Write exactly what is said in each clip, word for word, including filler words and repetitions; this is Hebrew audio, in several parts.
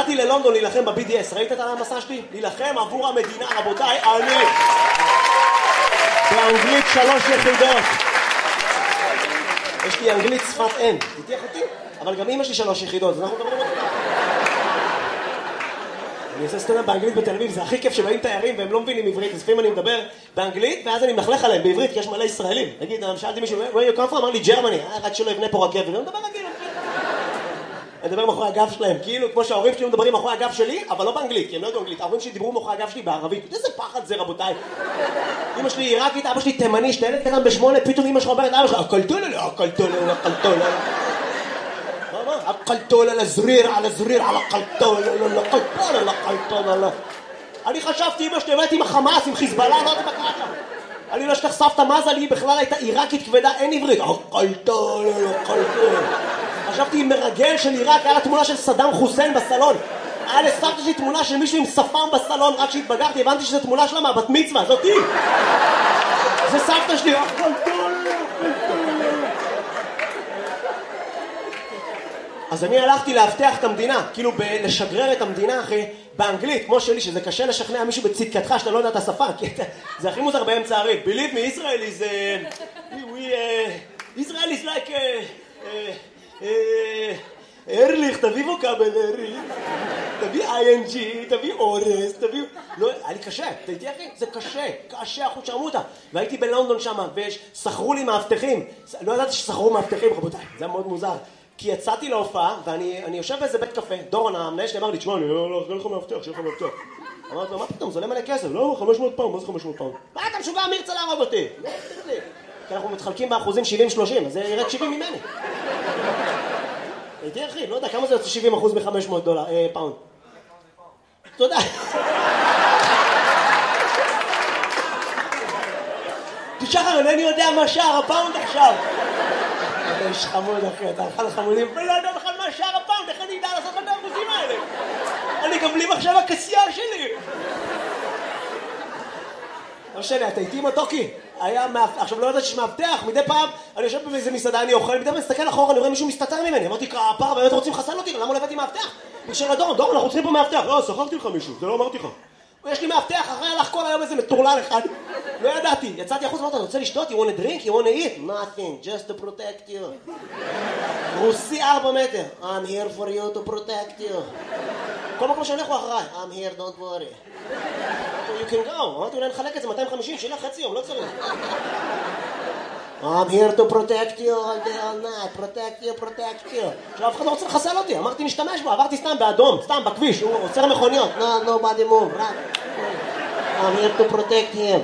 הלכתי ללונדון להילחם ב-בי די אס, ראית את המסע שלי? להילחם עבור המדינה, רבותיי, אני באנגלית שלוש יחידות. יש לי אנגלית שפת אין, תתייח אותי? אבל גם אמא שלי שלוש יחידות, אז אנחנו מדברים אותי. אני עושה סטנדאפ באנגלית בתל אביב, זה הכי כיף שבאים תיירים והם לא מבינים עברית, אז לפעמים אני מדבר באנגלית ואז אני מלכלך עליהם בעברית, כי יש מלא ישראלים. נגיד, שאלתי מישהו, where you come from? אמר לי, ג'רמני, רק שלא יבנה פה רכבת, ואני מדבר רגיל. אני מדבר מאחורי הגב שלהם, כאילו כמו שההורים שלי מדברים מאחורי הגב שלי, אבל לא באנגלית, כי הם לא יודעים אנגלית. ההורים שלי דיברו מאחורי הגב שלי בערבית. איזה פחד זה, רבותיי. אמא שלי עיראקית, אבא שלי תימני, שתלד קטן בשמונה, פתאום אמא שלך אומרת, אבא שלך, הקלטולה, הקלטולה, הקלטולה. מה, מה? הקלטולה לזריר, על הזריר, על הקלטולה, הקלטולה, הקלטולה. אני חשבתי, אמא שלי אומרת עם החמאס, עם חיזבאללה, לא יודעת מה קרה שם. אני לא שתך סבתא מזה, לי בכלל הייתה עיראקית כבדה, אין עברית. הקלטולה, הקלטולה. חשבתי עם מרגל של עיראק, היה לה תמונה של סדאם חוסיין בסלון. היה לסבתא שלי תמונה של מישהו עם שפם בסלון, רק שהתבגרתי, הבנתי שזו תמונה שלה מהבת מצווה, זאתי. זה סבתא שלי. אז אני הלכתי להבטח את המדינה, כאילו לשגרר את המדינה אחי, באנגלית, כמו שלי, שזה קשה לשכנע מישהו בצדקתך שאתה לא יודע את השפה, כי זה הכי מוזר באמצע הריב. Believe me, Israel is... we... Israel is like... ארליך, תביא ווקאבלרי, תביא איי אן ג'י, תביא אורס, תביא... לא, היה לי קשה, אתה איתי אחי? זה קשה, קשה אחוז שרמותה. והייתי בלונדון שם, ושכרו לי מאבטחים. לא ידעתי ששכרו מאבטחים, רבותיי, זה היה מאוד מוזר. כי יצאתי להופעה, ואני יושב באיזה בית קפה, דורון, המנהל שלי אמר לי, תשמע, אני לא לך מאבטח, שיהיה לך מאבטח. אמרתי לו, מה פתאום, זה עולה מלא כסף, לא, חמש מאות פאונד, מה זה חמש מאות פאונד? מה אתה משוגע, מי ירצה להרוג אותי? כי אנחנו מתחלקים באחוזים שבעים שלושים, אז זה ירד שבעים ממני. הייתי אחי, לא יודע, כמה זה יוצא שבעים אחוז מ-חמש מאות דולר, פאונד? תודה. תשחר, אינני יודע מה שער הפאונד עכשיו. אתה איש חמוד אחי, אתה הלכה לחמודים, ולא יודע בכלל מה שער הפאונד, איך אני אדע לעשות את האחוזים האלה? אני גם בלי מחשב הכסייה שלי. לא משנה, אתה איתי מתוקי? היה מאבטח, עכשיו לא יודעת שיש מאבטח, מדי פעם אני יושב באיזה מסעדה, אני אוכל, מדי פעם מסתכל אחורה, אני רואה מישהו מסתתר ממני, אמרתי, כפר, באמת רוצים לחסל אותי, למה לא הבאתי מאבטח? בקשר לדורון, דורון, אנחנו צריכים פה מאבטח, לא, שכרתי לך מישהו, זה לא אמרתי לך. יש לי מאבטח, אחרי הלך כל היום איזה מטורלל אחד, לא ידעתי, יצאתי החוץ, אמרת, אתה רוצה לשתות? You want a drink? You want to eat? Nothing, just to protect you. רוסי ארבע מטר, I'm here for you to protect you. כל מקום שהולך הוא אחריי, I'm here, don't worry. You can go. אמרתי, אולי נחלק את זה מאתיים וחמישים, שילה חצי יום, לא צריך. I'm here to protect you all day, all night, protect you, protect you. שאף אחד לא רוצה לחסל אותי, אמרתי, נשתמש בו, עברתי סתם באדום, סתם בכביש, הוא עוצר מכוניות. No, nobody move, right? I'm here to protect him.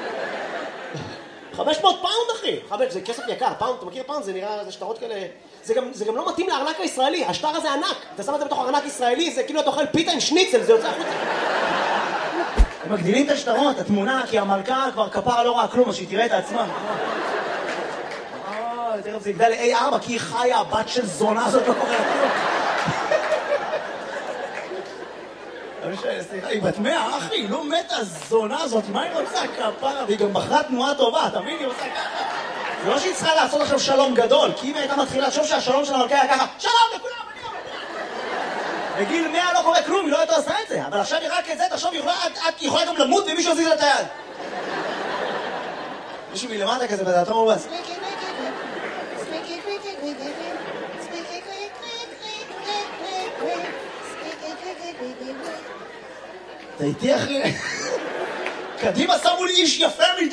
חמש מאות פאונד, אחי. זה כסף יקר, פאונד, אתה מכיר פאונד? זה נראה, זה שטרות כאלה... זה גם, זה גם לא מתאים לארנק הישראלי, השטר הזה ענק. אתה שם את זה בתוך ארנק ישראלי, זה כאילו אתה אוכל פיתה עם שניצל, זה יוצא החוצה. הם מגדילים את השטרות, התמונה, כי המלכה כבר כפרה לא ראה כלום, אז שהיא תראה את עצמה. אה, תראה, זה יגדל ל-איי ארבע, כי היא חיה, הבת של זונה הזאת לא קוראה כלום. סליחה, היא בת מאה, אחי, היא לא מתה הזונה הזאת, מה היא רוצה כפרה? והיא גם בחרה תנועה טובה, תמיד היא רוצה ככה. זה לא שהיא צריכה לעשות עכשיו שלום גדול, כי אם הייתה מתחילה לחשוב שהשלום של המלכה היה ככה, שלום לכולם, אני אומר. בגיל מאה לא קורה כלום, היא לא הייתה עושה את זה, אבל עכשיו היא רק את זה, תחשוב, את יכולה גם למות ומישהו עזיז את היד. מישהו מלמטה כזה בדעתו מובס. אתה איתי אחי? קדימה שמו לי איש יפה מדי.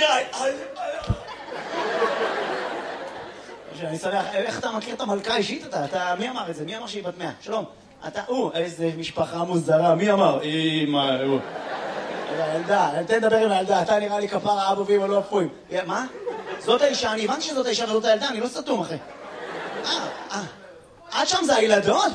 אני שמח, איך אתה מכיר את המלכה האישית אתה? אתה, מי אמר את זה? מי אמר שהיא בת מאה? שלום. אתה, או, איזה משפחה מוזרה, מי אמר? אמא, הוא. ילדה, תן לדבר עם הילדה, אתה נראה לי כפרה אבו ואמא לא אפויים. מה? זאת האישה, אני הבנתי שזאת האישה וזאת הילדה, אני לא סתום אחי. אה, אה. עד שם זה הילדות?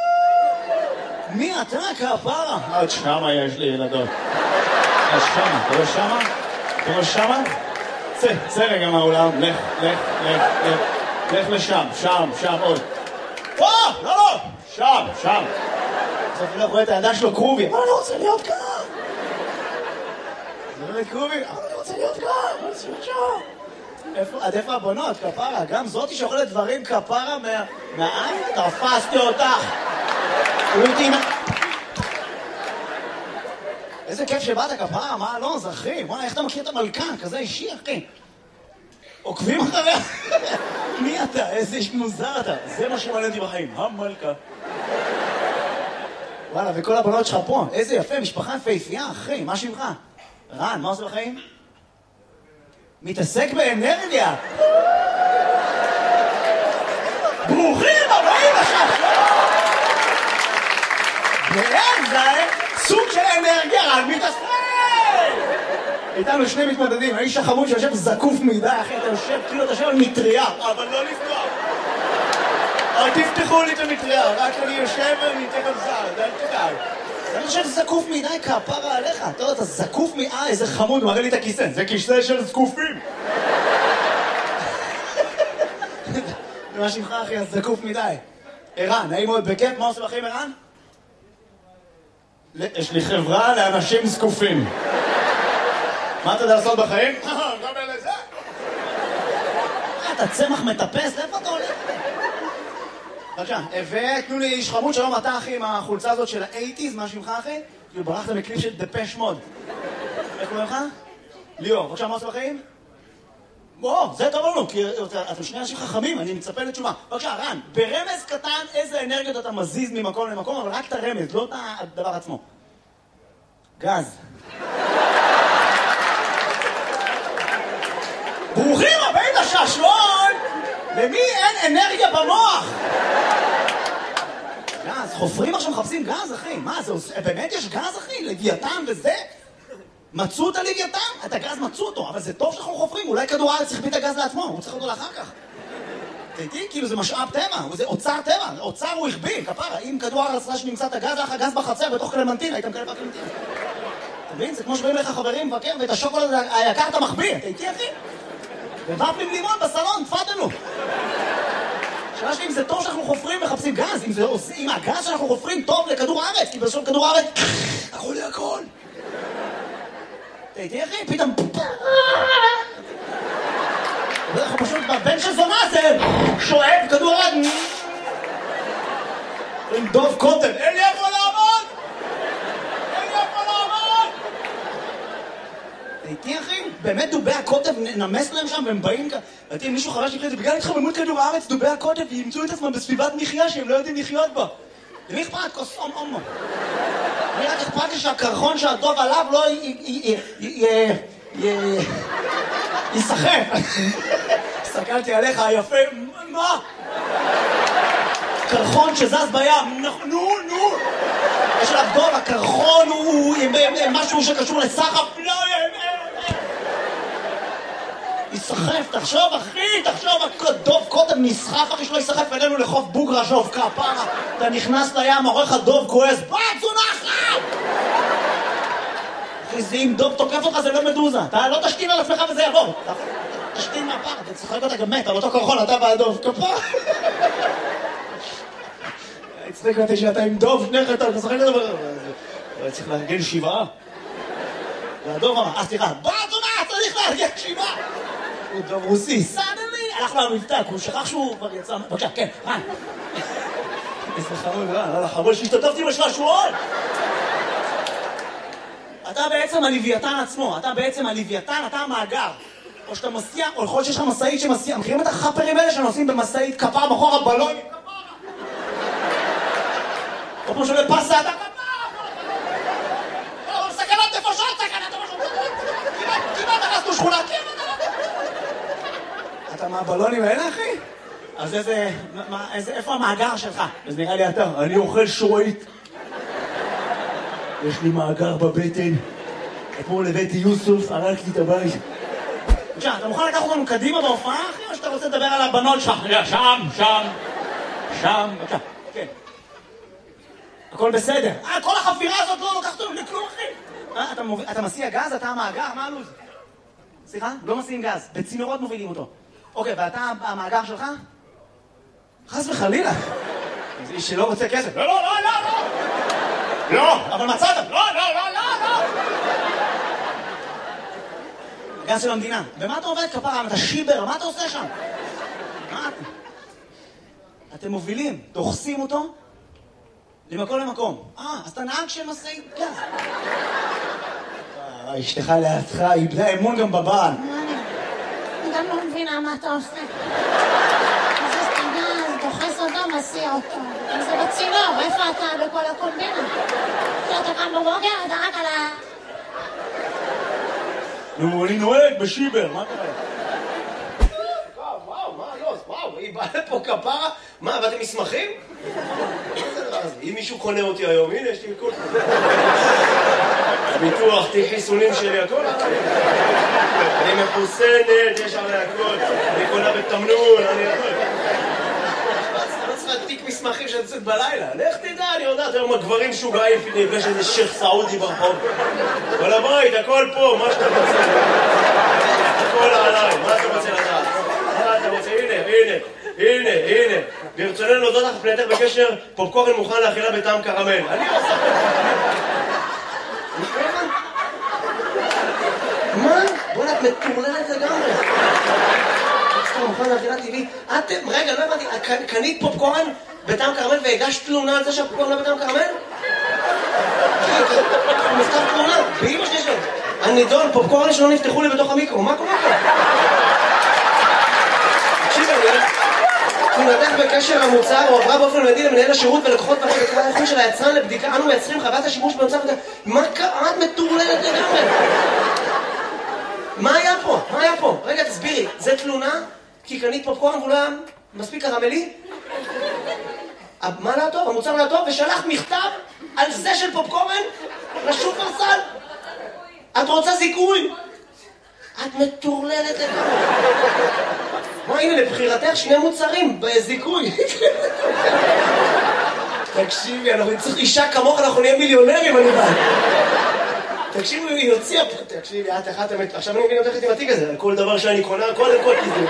מי אתה כפרה? עד שמה יש לי ילדות. עד שמה, אתה רואה שמה? אתה רואה שמה? צא, צא רגע מהאולם, לך, לך, לך, לך. לך לשם, שם, שם, עוד. פה, לא, לא, שם, שם. בסוף אני לא רואה את הידה שלו, קרובי. אבל אני רוצה להיות כאן. זה באמת קרובי, אבל אני רוצה להיות כאן. אני רוצה להיות שם. עד איפה הבנות, כפרה? גם זאתי שאוכלת דברים כפרה מהעין? תפסתי אותך. איזה כיף שבאת כפרה, מה לא, זה אחי, וואי, איך אתה מכיר את המלכה? כזה אישי, אחי. עוקבים אחריה? מי אתה? איזה איש מוזר אתה. זה מה שמעניין אותי בחיים, המלכה. וואלה, וכל הבנות שלך פה, איזה יפה, משפחה יפהפייה, אחי, מה שמך? רן, מה עושה בחיים? מתעסק באנרגיה. ברוכים הבאים עכשיו! ואין זה סוג של אנרגיה, רן מתעסק! איתנו שני מתמודדים, האיש החמוד שיושב זקוף מדי, אחי, אתה יושב כאילו אתה יושב על מטריה, אבל לא לפתוח. אל תפתחו לי את המטריה, רק אני יושב ואני אתן על זר, אל תדאג. אני חושב זקוף מדי, כפרה עליך. אתה יודע, אתה זקוף מדי, איזה חמוד, מראה לי את הכיסא. זה כיסא של זקופים. מה שמך, אחי, אז זקוף מדי. ערן, נעים מאוד בכיף, מה עושה בחיים, ערן? יש לי חברה לאנשים זקופים. מה אתה יודע לעשות בחיים? גם אלה זה. אתה צמח מטפס, איפה אתה הולך? בבקשה, ותנו לי איש חמוד, שלום אתה אחי עם החולצה הזאת של ה-שמונים, מה שמך אחי? כאילו ברחת מקליפ של דפש מוד. איך קוראים לך? ליאור, בבקשה, מה עושה בחיים? בוא, זה טוב לנו, כי אתם שני אנשים חכמים, אני מצפה לתשובה. בבקשה, רן, ברמז קטן איזה אנרגיות אתה מזיז ממקום למקום, אבל רק את הרמז, לא את הדבר עצמו. גז. ברוכים הבאים לשעשועון! למי אין אנרגיה במוח? גז, חופרים עכשיו מחפשים גז, אחי. מה, זה עושה... באמת יש גז, אחי? לוויתן וזה? מצאו את הלוויתן? את הגז מצאו אותו, אבל זה טוב שאנחנו חופרים. אולי כדור הארץ צריך את הגז לעצמו, הוא צריך אותו לאחר כך. תהייתי, כאילו זה משאב טבע, זה אוצר טבע, אוצר הוא הכביל, כפרה. אם כדור הארץ ראה שנמצא את הגז, לך גז בחצר בתוך קלמנטין, היית מקלב בקלמנטין. אתה מבין? זה כמו שבאים לך חברים מבקר, ואת השוקולד היקר אתה מחביא. תהייתי, אחי? ובפלים לימון בסלון, תפתנו. שאלה שלי אם זה טוב שאנחנו חופרים מחפשים גז, אם, זה, אם הגז שאנחנו חופרים טוב לכדור הארץ, כי בסוף כדור הארץ, הכל לי הכל. תהייתי אחי, פתאום... אנחנו פשוט בבן של זונה זה שואב כדור הארץ. עם דוב קוטן, אין לי איפה לעמוד! אין לי איפה לעמוד! תהייתי אחי, באמת דובי הקוטב נמס להם שם והם באים כאן. ראיתי אם מישהו חרש נכנס, בגלל התחממות כדור הארץ, דובי הקוטב ימצאו את עצמם בסביבת מחיה שהם לא יודעים לחיות בה. למי אכפת? כוס אום אומו. אני רק אכפת לי שהקרחון שהדוב עליו לא ייסחף. הסתכלתי עליך היפה, מה? קרחון שזז בים, נו, נו. יש עליו דוב, הקרחון הוא משהו שקשור לסחף, לא, יסחף, תחשוב אחי, תחשוב, דוב קודם נסחף אחי שלא יסחף אלינו לחוף בוגרה שוב כפרה. אתה נכנס לים, עורך הדוב כועס, בת זונחת! אחי, זה אם דוב תוקף אותך זה לא מדוזה, אתה לא תשתין על עצמך וזה יעבור. תשתין מהפר, אתה צחק אותה גם מת, על אותו קרחון, אתה והדוב, כפרה. הצחיק אותי שאתה עם דוב, שניך, אתה משחק את זה, אבל צריך לארגן שבעה. והדוב אמר, אה סליחה, בת זונחת, צריך לארגן שבעה! הוא דוב רוסי, סדלי! הלך לו המבטק, הוא שכח שהוא כבר יצא... בבקשה, כן, רן. איזה חמוד, רן, לא לחמוד שהשתתפתי בשעשועון! אתה בעצם הלוויתן עצמו, אתה בעצם הלוויתן, אתה המאגר. או שאתה מסיע, או יכול שיש לך מסעית שמסיע. מכירים את החפרים האלה שנוסעים במסעית כפרה מאחור הבלון? כפרה! או כמו שעולה פסה, אתה כפרה! לא, סכנת נפשות, סכנת נפשות! כמעט הרסנו שכונה, כמעט! אתה מהבלונים האלה, אחי? אז איזה... מה, איזה... איפה המאגר שלך? אז נראה לי אתה. אני אוכל שורית. יש לי מאגר בבטן. אתמול הבאתי יוסוף, הרקתי את הבית. בבקשה, אתה מוכן לקחת אותנו קדימה בהופעה, אחי? או שאתה רוצה לדבר על הבנות שלך? שם, שם. שם, בבקשה. כן. הכל בסדר. אה, כל החפירה הזאת לא לוקחת אותנו לכלום, אחי. אה, אתה, מוביל... אתה מסיע גז? אתה המאגר? מה הלו"ז? סליחה? לא מסיעים גז. בצינורות מובילים אותו. אוקיי, ואתה המאגר שלך? חס וחלילה. זה איש שלא רוצה כסף. לא, לא, לא, לא, לא. לא, אבל מצאת. לא, לא, לא, לא, לא. גז של המדינה. ומה אתה עובד כפרה? אתה שיבר, מה אתה עושה שם? מה אתה? אתם מובילים, דוחסים אותו ממקום למקום. אה, אז אתה נהג של משאית גז. אשתך לידך, איבדה אמון גם בבעל. אני גם לא מבינה מה אתה עושה. מזיז את הגז, דוחס אותו, מסיע אותו. זה בצינור, איפה אתה בכל הקומבינה? כשאתה קם בבוקר, אתה רק על ה... נו, אני נוהג בשיבר, מה קרה? וואו, מה, לא, וואו, היא באה לפה כפרה? מה, באתם מסמכים? אם מישהו קונה אותי היום, הנה, יש לי מכל... הביטוח, תיק חיסונים שלי, הכל. אני מחוסנת, יש עלי הכל. אני קונה בתמנון, אני הכל. לא צריכה תיק מסמכים שאת יוצאת בלילה. לך תדע, אני יודעת, היום הגברים שוגעים, נפגש איזה שייך סעודי ברחוב. כל הבית, הכל פה, מה שאתה רוצה. הכל עליי, מה אתה רוצה לדעת? מה אתה רוצה? הנה, הנה, הנה, הנה. ברצוננו להודות לך פנייתך בקשר, פופקורן מוכן לאכילה בטעם קרמל. אני עושה... מה? בוא'נה, את מטורללת לגמרי. סתם, מוכן לאכילה טבעית. אתם, רגע, לא הבנתי, קנית פופקורן בטעם קרמל והגשת תלונה על זה שהפופקורן לא בטעם קרמל? מכתב תלונה, באמא שלי שלו. הנידון, פופקורן שלא נפתחו לי בתוך המיקרו, מה קורה פה? תקשיב, אני... תלונתך בקשר המוצר הועברה באופן מיידי למנהל השירות ולקוחות בקרת האיכות של היצרן לבדיקה. אנו מייצרים חוות השימוש במצב... מה קרה? את מטורללת לגמרי. מה היה פה? מה היה פה? רגע, תסבירי. זה תלונה? כי קנית פופקורן והוא לא היה מספיק קרמלי? מה לא טוב? המוצר לא טוב? ושלח מכתב על זה של פופקורן לשופרסל? את רוצה זיכוי? את מטורללת לגמרי. מה, הנה, לבחירתך שני מוצרים בזיכוי. תקשיבי, אנחנו נצטרך אישה כמוך, אנחנו נהיה מיליונרים, אני בא. תקשיבי, היא הוציאה פה. תקשיבי, את אחת אמת. עכשיו אני מבין אותך עם התיק הזה, על כל דבר שאני קונה, קודם כל כזה.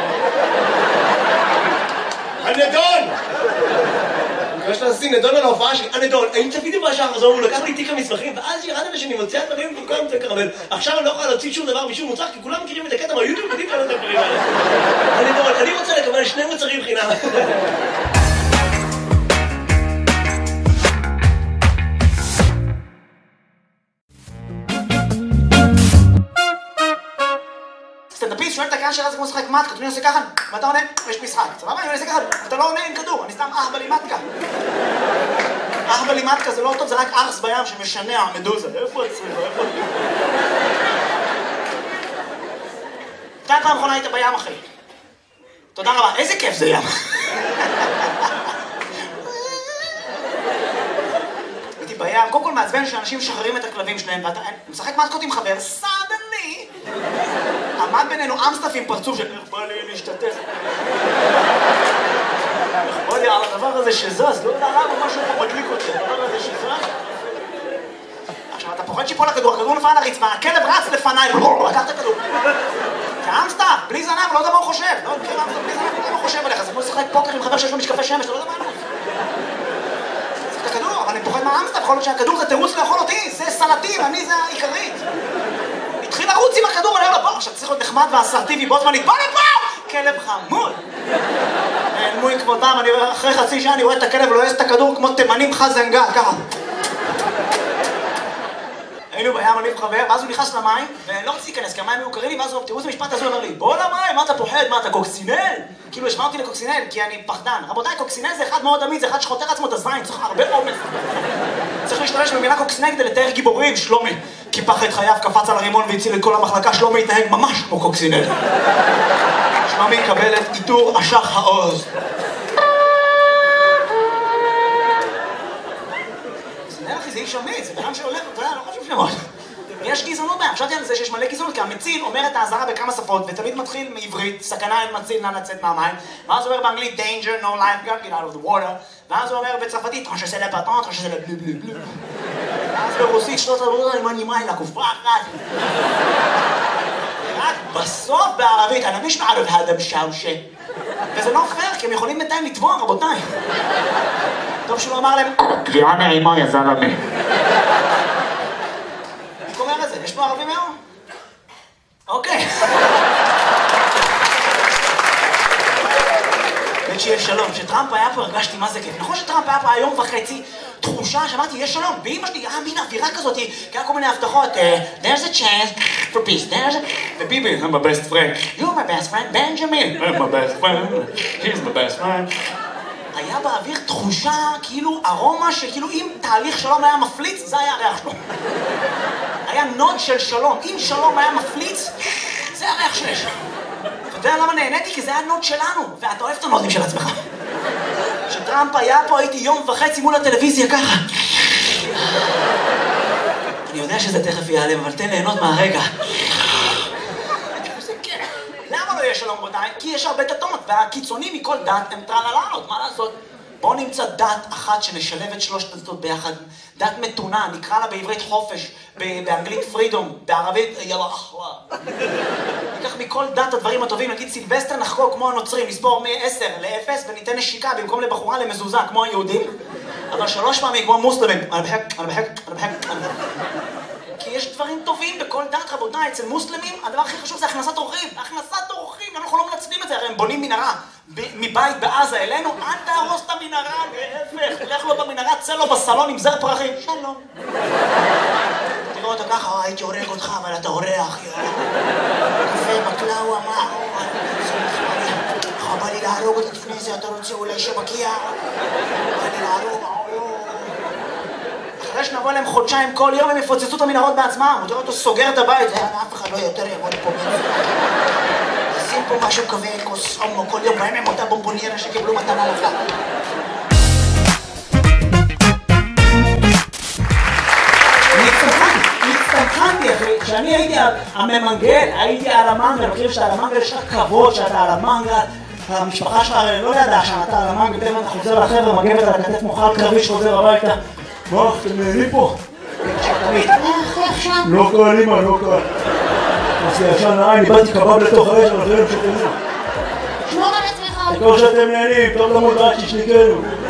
הנדון! אני מקווה שאתה נשים נדון על ההופעה שלי. הנדון, הייתי תפידי בשחר הזו, הוא לקח לי תיק המסמכים, ואז ירדתי שאני מוציאה דברים וכולם יותר קרמל. עכשיו אני לא יכולה להוציא שום דבר משום מוצר, כי כולם מכירים את הקטע מהיוטיוב, יודעים כאלה את הדברים האלה. הנדון, אני רוצה לקבל שני מוצרים חינם. סטנדאפיסט שואל את הקהל שלה, זה כמו משחק מתקה, אני עושה ככה, ואתה עונה, יש משחק, סבבה? אני עושה ככה, אתה לא עונה, אין כדור, אני סתם אח בלימטקה. אח בלימטקה זה לא טוב, זה רק ארס בים שמשנע מדוזה. איפה הצריבה? איפה... אתה פעם אחרונה היית בים, אחי. תודה רבה, איזה כיף זה ים. הייתי בים, קודם כל מעצבן שאנשים משחררים את הכלבים שלהם, ואתה משחק מתקות עם חבר, סדני. עמד בינינו אמסטף עם פרצוף של איך בא לי להשתתף. בוא לי על הדבר הזה שזז, לא יודע למה משהו פה מדליק אותי, הדבר הזה שזז. עכשיו אתה פוחד שיפול לכדור, הכדור נפל על הרצפה, הכלב רץ לפניי, לקח את הכדור. זה אמסטף, בלי זנב, לא יודע מה הוא חושב. לא, מכיר אמסטף, בלי זנב, לא יודע מה הוא חושב עליך. זה כמו לשחק פוקר עם חבר שיש לו משקפי שמש, לא יודע מה הוא. זה את הכדור, אבל אני פוחד מהאמסטף, יכול להיות שהכדור זה תירוץ לאכול אותי, זה סלטים, אני זה העיקרית. התחיל לרוץ עם הכדור, אני אומר לו, בוא, עכשיו צריך להיות נחמד ואסרטיבי, בו זמנית, בוא לפה! כלב חמוד! נעלמו עם כבודם, אני רואה, אחרי חצי שעה אני רואה את הכלב ולועס את הכדור כמו תימנים חזנגה, ככה. היינו בים, אני וחבר, ואז הוא נכנס למים, ולא רציתי להיכנס, כי המים היו קרים לי, ואז הוא, תראו איזה משפט הזה, הוא אומר לי, בוא למים, מה אתה פוחד? מה, אתה קוקסינל? כאילו, השמע אותי לקוקסינל, כי אני פחדן. רבותיי, קוקסינל זה אחד מאוד עמיד, זה אחד שחותר עצמו את הזין, צריך הרבה אומץ. צריך להשתמש במילה קוקסינל כדי לתאר גיבורים, שלומי. קיפח את חייו, קפץ על הרימון והציל את כל המחלקה, שלומי התנהג ממש כמו קוקסינל. שלומי יקבל את עיטור אשח העוז. קוקסינל, אחי, זה איש אמיץ, זה בן שהולך, אתה יודע, לא חשוב שמות. יש גזענות בהם, חשבתי על זה שיש מלא גזענות, כי המציל אומר את האזהרה בכמה שפות, ותמיד מתחיל מעברית, סכנה אין מציל, נא לצאת מהמים, ואז הוא אומר באנגלית, danger, no life, get out of the water, ואז הוא אומר בצרפתית, טרנש זה לפטנט, טרנש זה לבלו בלו בלו. ואז ברוסית, שלוש עבודה, אני מנימה אלה, כופרה אחת. רק בסוף בערבית, אני מיש מערב האדם שאושה. וזה לא פייר, כי הם יכולים בינתיים לתבוע, רבותיי. טוב שהוא אמר להם, קביעה נעימה, יא זלמי. אומר את זה, יש פה ערבים היום? אוקיי. שיהיה שלום. כשטראמפ היה פה הרגשתי מה זה כיף. נכון שטראמפ היה פה היום וחצי תחושה שאמרתי, יש שלום. ואמא שלי, היה מין אווירה כזאת, כי היה כל מיני הבטחות. There's a chance for peace. There's a... וביבי, I'm my best friend. You're my best friend, Benjamin. I'm my best friend. He's my best friend. היה באוויר תחושה, כאילו ארומה, שכאילו אם תהליך שלום היה מפליץ, זה היה הריח שלו. היה נוד של שלום. אם שלום היה מפליץ, זה הריח שיש. אתה יודע למה נהניתי? כי זה היה נוד שלנו, ואתה אוהב את הנודים של עצמך. כשטראמפ היה פה, הייתי יום וחצי מול הטלוויזיה ככה. אני יודע שזה תכף ייעלם, אבל תן ליהנות מהרגע. למה לא יהיה שלום רבותיי? כי יש הרבה דתות, והקיצונים מכל דת הם טרללות, מה לעשות? בואו נמצא דת אחת שנשלב את שלושת הדתות ביחד. דת מתונה, נקרא לה בעברית חופש, באנגלית פרידום, בערבית יאללה אחווה. ניקח מכל דת הדברים הטובים, נגיד סילבסטר נחגוג כמו הנוצרים, נסבור מ-עשר ל-אפס וניתן נשיקה במקום לבחורה למזוזה כמו היהודים, אבל שלוש פעמים כמו מוסלמים. אני בחק, אני בחק, אני בחק, אני בחק. כי יש דברים טובים בכל דת, רבותיי. אצל מוסלמים הדבר הכי חשוב זה הכנסת אורחים. הכנסת אורחים, אנחנו לא מנצלים את זה, הרי הם בונים מנהרה מבית בעזה אלינו, אל תהרוס את המנהרה, להפך, לך לו במנהרה, צא לו בסלון עם זר פרחים. שלום. תראו אותו ככה, הייתי הורג אותך, אבל אתה אורח, קפה בקלאווה, מה? בא לי להרוג אותה לפני זה, אתה רוצה אולי שבקיע? בא לי להרוג, אחרי שנבוא להם חודשיים כל יום הם יפוצצו את המנהרות בעצמם. הוא תראה אותו סוגר את הבית, אף אחד לא יותר יעמוד פה. שים פה משהו כזה, כוס הומו כל יום, בהם הם אותה בומבוניירה שקיבלו מתנה לחג. הצטמחנתי אחי, כשאני הייתי הממנגל, הייתי על המנגל, אני חושב שאתה על המנגל, יש לך כבוד שאתה על המנגל, המשפחה שלך לא ידעה שאתה על המנגל, בטח אתה חוזר לחבר'ה, מגבת על הכתף מוחל קרבי שחוזר הביתה. מה, אתם נהנים פה? לא קל, אמא, לא קל. אז זה ישן נעי, אני באתי קבב לתוך האש, אבל אחרים שתנוע. שמור על עצמך. כמו שאתם נהנים, טוב למות רק ששניקנו.